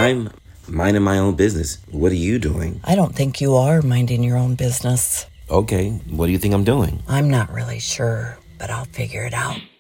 I'm minding my own business. What are you doing? I don't think you are minding your own business. Okay, what do you think I'm doing? I'm not really sure, but I'll figure it out.